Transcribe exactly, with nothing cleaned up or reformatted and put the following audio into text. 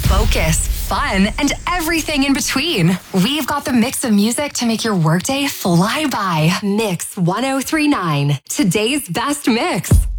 focus, fun, and everything in between. We've got the mix of music to make your workday fly by. Mix one oh three point nine, today's best mix.